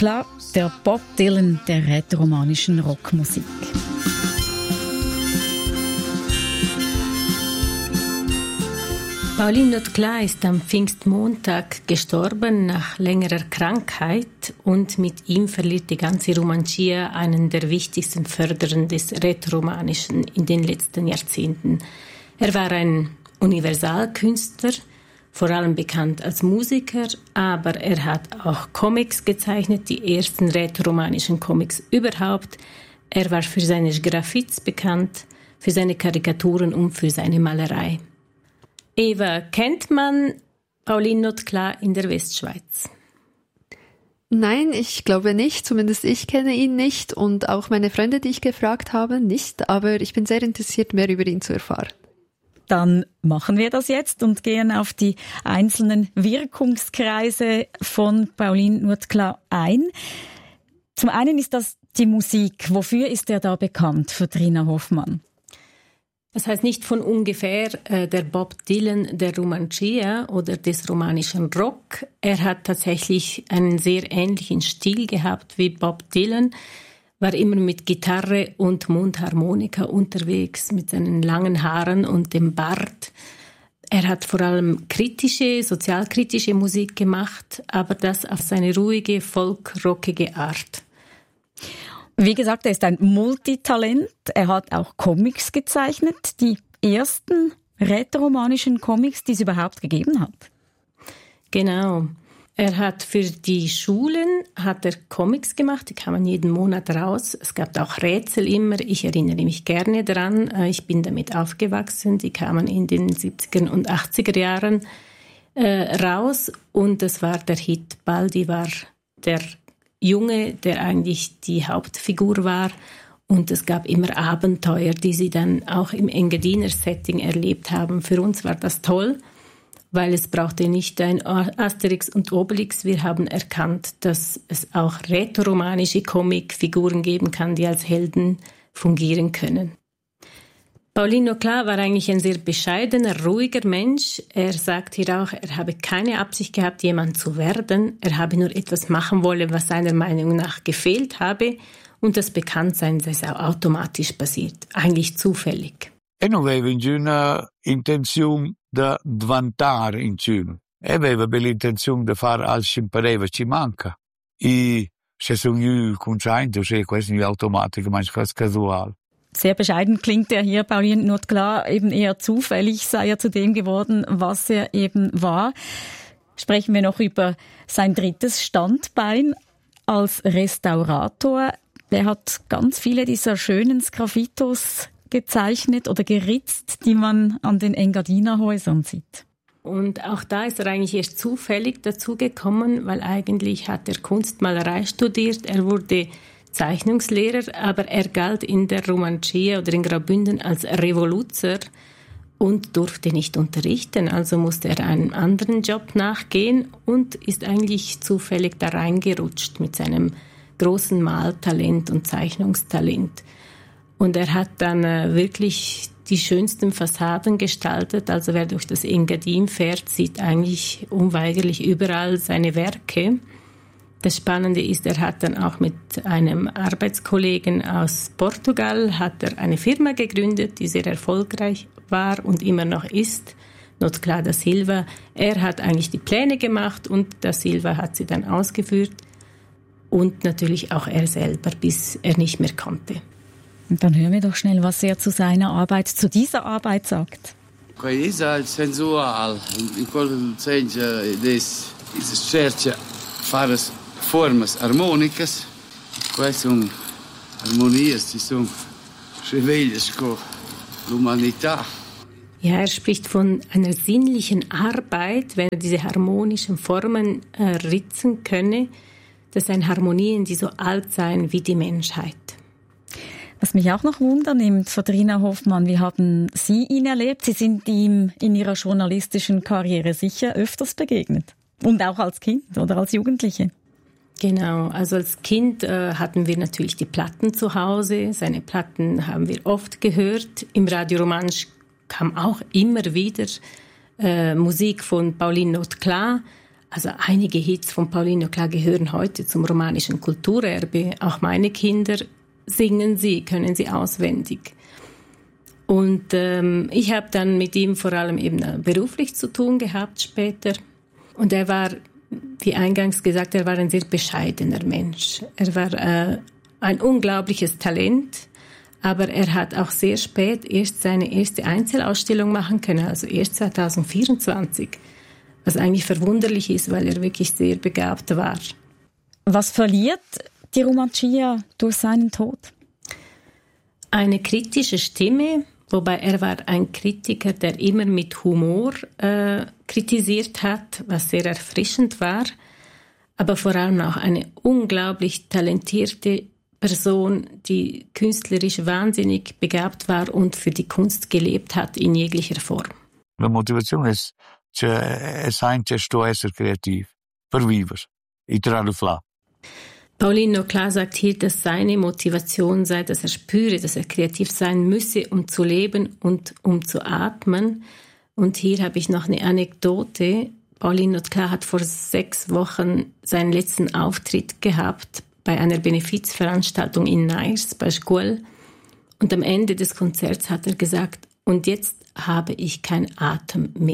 Notecla, der Bob Dylan der rätoromanischen Rockmusik. Pauline Notecla ist am Pfingstmontag gestorben nach längerer Krankheit und mit ihm verliert die ganze Romancia einen der wichtigsten Förderer des Rätoromanischen in den letzten Jahrzehnten. Er war ein Universalkünstler, vor allem bekannt als Musiker, aber er hat auch Comics gezeichnet, die ersten rätoromanischen Comics überhaupt. Er war für seine Graffitis bekannt, für seine Karikaturen und für seine Malerei. Eva, kennt man Pauline Notecla in der Westschweiz? Nein, ich glaube nicht. Zumindest ich kenne ihn nicht und auch meine Freunde, die ich gefragt habe, nicht. Aber ich bin sehr interessiert, mehr über ihn zu erfahren. Dann machen wir das jetzt und gehen auf die einzelnen Wirkungskreise von Pauline Notecla ein. Zum einen ist das die Musik. Wofür ist er da bekannt, für Trina Hoffmann? Das heißt nicht von ungefähr der Bob Dylan der Romancia oder des romanischen Rock. Er hat tatsächlich einen sehr ähnlichen Stil gehabt wie Bob Dylan, war immer mit Gitarre und Mundharmonika unterwegs, mit seinen langen Haaren und dem Bart. Er hat vor allem sozialkritische Musik gemacht, aber das auf seine ruhige, folkrockige Art. Wie gesagt, er ist ein Multitalent. Er hat auch Comics gezeichnet, die ersten rätoromanischen Comics, die es überhaupt gegeben hat. Genau. Er hat für die Schulen Comics gemacht, die kamen jeden Monat raus. Es gab auch Rätsel immer, ich erinnere mich gerne daran. Ich bin damit aufgewachsen, die kamen in den 70er und 80er Jahren raus. Und das war der Hit. Baldi war der Junge, der eigentlich die Hauptfigur war. Und es gab immer Abenteuer, die sie dann auch im Engadiner Setting erlebt haben. Für uns war das toll, weil es brauchte nicht ein Asterix und Obelix. Wir haben erkannt, dass es auch rätoromanische Comicfiguren geben kann, die als Helden fungieren können. Pauline Notecla war eigentlich ein sehr bescheidener, ruhiger Mensch. Er sagt hier auch, er habe keine Absicht gehabt, jemand zu werden. Er habe nur etwas machen wollen, was seiner Meinung nach gefehlt habe. Und das Bekanntsein sei auch automatisch passiert, eigentlich zufällig. E non aveva nessuna intenzione di diventare in Cina. E aveva l'intenzione di fare al ci pareva ci manca. E se sono consciente, se questo è automatico, ma è casual. Sehr bescheiden klingt er hier, Pauline Notecla, eben eher zufällig sei er zu dem geworden, was er eben war. Sprechen wir noch über sein drittes Standbein als Restaurator. Er hat ganz viele dieser schönen Sgraffitos gezeichnet oder geritzt, die man an den Engadiner Häusern sieht. Und auch da ist er eigentlich erst zufällig dazugekommen, weil eigentlich hat er Kunstmalerei studiert. Er wurde Zeichnungslehrer, aber er galt in der Romancia oder in Graubünden als Revoluzer und durfte nicht unterrichten. Also musste er einem anderen Job nachgehen und ist eigentlich zufällig da reingerutscht mit seinem großen Maltalent und Zeichnungstalent. Und er hat dann wirklich die schönsten Fassaden gestaltet. Also wer durch das Engadin fährt, sieht eigentlich unweigerlich überall seine Werke. Das Spannende ist, er hat dann auch mit einem Arbeitskollegen aus Portugal hat er eine Firma gegründet, die sehr erfolgreich war und immer noch ist, Notecla da Silva. Er hat eigentlich die Pläne gemacht und da Silva hat sie dann ausgeführt und natürlich auch er selber, bis er nicht mehr konnte. Und dann hören wir doch schnell, was er zu seiner Arbeit, zu dieser Arbeit sagt. Questa sensual, in quel senso cerca fare formas harmónicas, quais são harmonias, die são revelhas com a humanidade. Ja, er spricht von einer sinnlichen Arbeit, wenn er diese harmonischen Formen ritzen könne. Das seien Harmonien, die so alt seien wie die Menschheit. Was mich auch noch wundernimmt, Trina Hoffmann, wie haben Sie ihn erlebt? Sie sind ihm in Ihrer journalistischen Karriere sicher öfters begegnet. Und auch als Kind oder als Jugendliche. Genau, also als Kind hatten wir natürlich die Platten zu Hause. Seine Platten haben wir oft gehört. Im Radio Romansch kam auch immer wieder Musik von Pauline Notecla. Also einige Hits von Pauline Nocla gehören heute zum romanischen Kulturerbe. Auch meine Kinder singen sie, können sie auswendig. Und ich habe dann mit ihm vor allem eben beruflich zu tun gehabt später. Und er war, wie eingangs gesagt, er war ein sehr bescheidener Mensch. Er war ein unglaubliches Talent, aber er hat auch sehr spät erst seine erste Einzelausstellung machen können, also erst 2024. Was eigentlich verwunderlich ist, weil er wirklich sehr begabt war. Was verliert die Romancia durch seinen Tod? Eine kritische Stimme, wobei er war ein Kritiker, der immer mit Humor kritisiert hat, was sehr erfrischend war, aber vor allem auch eine unglaublich talentierte Person, die künstlerisch wahnsinnig begabt war und für die Kunst gelebt hat in jeglicher Form. La motivazione è sempre essere creativ, per vivere, e tirare fla. Pauline Nocla sagt hier, dass seine Motivation sei, dass er spüre, dass er kreativ sein müsse, um zu leben und um zu atmen. Und hier habe ich noch eine Anekdote. Pauline Nocla hat vor 6 Wochen seinen letzten Auftritt gehabt bei einer Benefizveranstaltung in Neirs bei Scuol. Und am Ende des Konzerts hat er gesagt, und jetzt habe ich keinen Atem mehr.